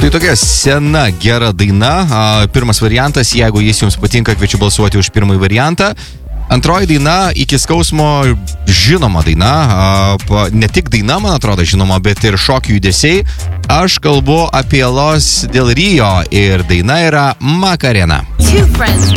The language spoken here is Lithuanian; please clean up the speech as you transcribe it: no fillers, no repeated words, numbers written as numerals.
Tai tokia sena, gera daina. Pirmas variantas, jeigu jis jums patinka, kviečiu balsuoti už pirmąjį variantą. Antroji daina, iki skausmo žinoma daina. Ne tik daina, man atrodo, žinoma, bet ir šokių judesiai. Aš kalbu apie Los del Rio ir daina yra Macarena.